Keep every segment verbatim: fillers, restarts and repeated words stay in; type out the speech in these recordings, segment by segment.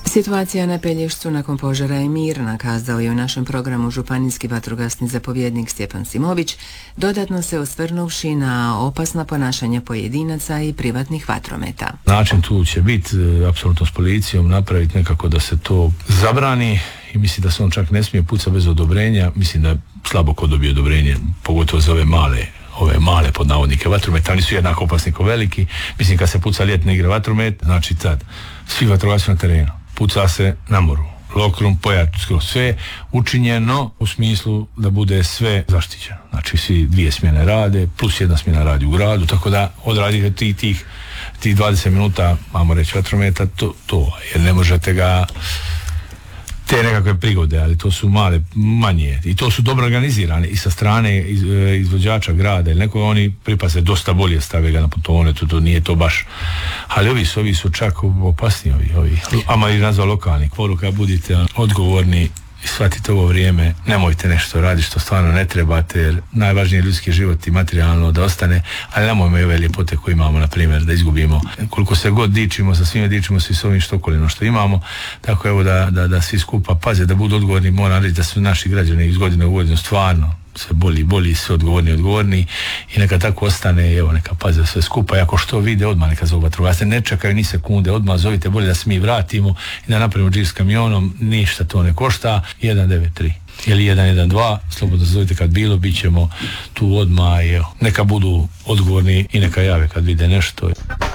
Situacija na Pelješcu nakon požara je mirna, kazao je u našem programu županijski vatrogasni zapovjednik Stjepan Simović, dodatno se osvrnuvši na opasna ponašanja pojedinaca i privatnih vatrometa. Način tu će biti, apsolutno s policijom, napraviti nekako da se to zabrani i mislim da se on čak ne smije pucati bez odobrenja. Mislim da slabo ko dobije odobrenje, pogotovo za ove male ove male pod navodnike vatrometa, oni su jednako opasni kao veliki. Mislim kad se puca ljetne igre vatromet, znači tad svi vatrogasci na terenu, puca se na moru, lokrum, pojač, sve učinjeno u smislu da bude sve zaštićeno. Znači svi dvije smjene rade, plus jedna smjena radi u gradu, tako da odradite tih, tih, tih dvadeset minuta, mamo reći, vatrometa, to, to, jer ne možete ga te nekakve prigode, ali to su male, manje, i to su dobro organizirane i sa strane iz, izvođača grada ili neko, oni pripaze dosta bolje, stave ga na pontone, to, to nije to baš, ali ovi su, ovi su čak opasni, ovi, ovi, ama i nazva lokalni, poruka, budite odgovorni i shvatite ovo vrijeme, nemojte nešto raditi što stvarno ne trebate, jer najvažniji je ljudski život i materijalno da ostane, ali nemojmo i ove ljepote koje imamo, na primjer, da izgubimo. Koliko se god dičimo, sa svime dičimo se i s ovim štokolino što imamo, tako evo da, da, da svi skupa paze, da budu odgovorni. Moram reći da su naši građani iz godine u godinu stvarno sve bolji i bolji, sve odgovorni i odgovorni i neka tako ostane, evo neka paze sve skupa i ako što vide odmah neka zovu vatrogasce, ne čekaju ni sekunde, odmah zovite, bolje da se mi vratimo i da napravimo džir s kamionom, ništa to ne košta, jedan devet tri ili jedan jedan dva, slobodno zovite kad bilo, bit ćemo tu odmah i evo, neka budu odgovorni i neka jave kad vide nešto.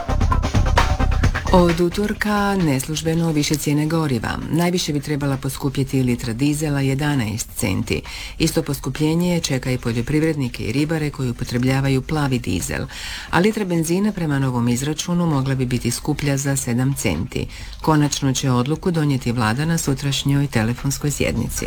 Od utorka neslužbeno više cijene goriva. Najviše bi trebala poskupjeti litra dizela jedanaest centi. Isto poskupljenje čeka i poljoprivrednike i ribare koji upotrebljavaju plavi dizel. A litra benzina prema novom izračunu mogla bi biti skuplja za sedam centi. Konačno će odluku donijeti vlada na sutrašnjoj telefonskoj sjednici.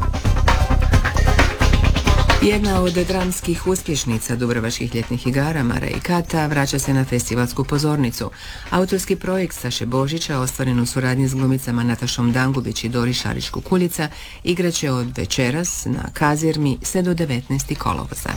Jedna od dramskih uspješnica dubrovačkih ljetnih igara, Mara i Kata, vraća se na festivalsku pozornicu. Autorski projekt Saše Božića, ostvaren u suradnji s glumicama Natašom Dangubić i Dori Šarić-Kukuljica, igraće od večeras na Kazirmi sve do devetnaestog kolovoza.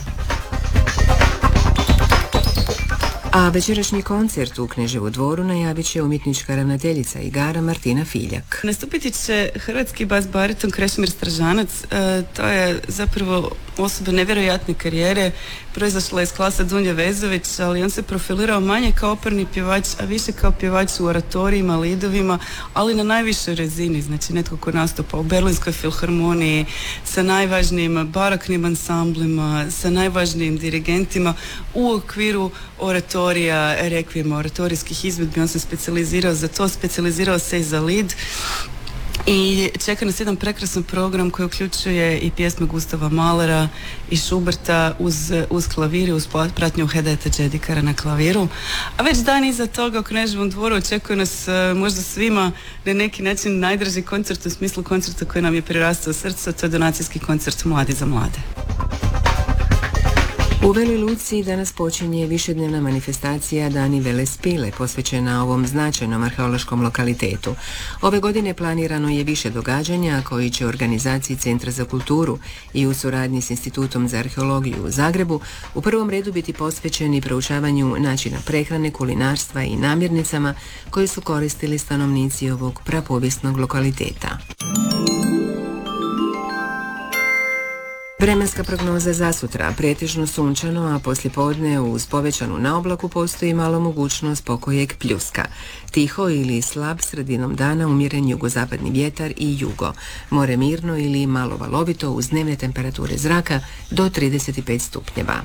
A večerašnji koncert u Kneževu dvoru najavit će umjetnička ravnateljica igara Martina Filjak. Nastupiti će hrvatski bas bariton Krešimir Stražanac. E, to je zapravo osoba nevjerojatne karijere. Proizašla je iz klasa Dunje Vezović, ali on se profilirao manje kao operni pjevač, a više kao pjevač u oratorijima, lidovima, ali na najvišoj razini. Znači netko ko nastupa u Berlinskoj filharmoniji, sa najvažnijim baroknim ansamblima, sa najvažnijim dirigentima u okviru oratorija, rekvijema, oratorijskih izvedbi. On se specijalizirao za to, specijalizirao se i za lid. I čeka nas jedan prekrasan program koji uključuje i pjesme Gustava Mahlera i Schuberta uz, uz klaviri, uz pratnju Hedeta Džedikara na klaviru. A već dan iza toga u Kneževom dvoru očekuje nas možda svima na neki način najdraži koncert u smislu koncerta koji nam je prirastao srce, to je donacijski koncert Mladi za mlade. U Veloj Luci danas počinje višednevna manifestacija Dani Velespile posvećena ovom značajnom arheološkom lokalitetu. Ove godine planirano je više događanja koji će organizaciji Centra za kulturu i u suradnji s Institutom za arheologiju u Zagrebu u prvom redu biti posvećeni proučavanju načina prehrane, kulinarstva i namirnicama koje su koristili stanovnici ovog prapovijesnog lokaliteta. Vremenska prognoza za sutra, pretežno sunčano, a poslijepodne uz povećanu naoblaku postoji malo mogućnost pokojeg pljuska. Tiho ili slab sredinom dana umjeren jugozapadni vjetar i jugo. More mirno ili malo valovito uz dnevne temperature zraka do trideset pet stupnjeva.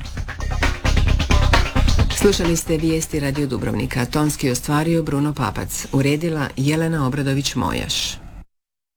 Slušali ste vijesti Radio Dubrovnika. Tonski ostvario Bruno Papac, uredila Jelena Obradović-Mojaš.